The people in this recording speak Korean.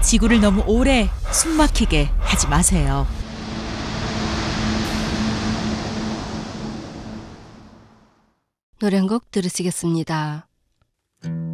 지구를 너무 오래 숨막히게 하지 마세요. 노래 한 곡 들으시겠습니다.